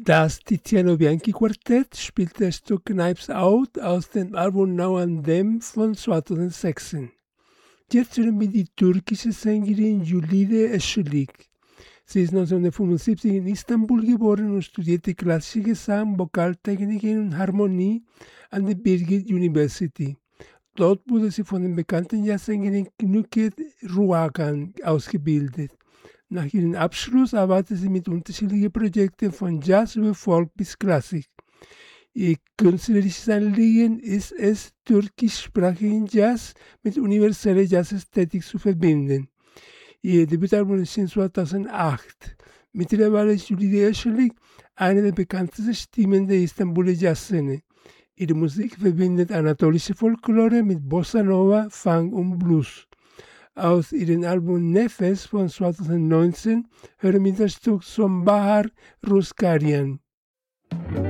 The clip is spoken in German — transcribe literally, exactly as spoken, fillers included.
Das Tiziano Bianchi Quartett spielt das Stück Knives Out aus dem Album Now and Then von zweitausendsechzehn. Jetzt hören wir die türkische Sängerin Julide Eschelik. Sie ist neunzehnhundertfünfundsiebzig in Istanbul geboren und studierte klassische Gesang, Vokaltechnik und Harmonie an der Birgit University. Dort wurde sie von der bekannten Jazzsängerin Nükhet Ruagan ausgebildet. Nach ihrem Abschluss arbeitete sie mit unterschiedlichen Projekten von Jazz über Folk bis Klassik. Ihr künstlerisches Anliegen ist es, türkischsprachigen Jazz mit universeller Jazzästhetik zu verbinden. Ihr Debütalbum erschien zweitausendacht. Mittlerweile ist Julide Eschelik eine der bekanntesten Stimmen der Istanbuler Jazzszene. Ihre Musik verbindet anatolische Folklore mit Bossa Nova, Funk und Blues. Aus ihrem Album Nefes von zweitausendneunzehn hören wir das Stück Sonbahar Ruskarian.